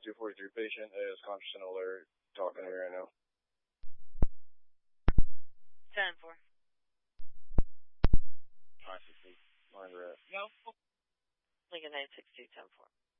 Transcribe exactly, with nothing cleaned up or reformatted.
two forty-three patient is conscious and alert. Talking to me right now. ten four. nine six eight. Mind red. No. Lincoln nine six two ten four.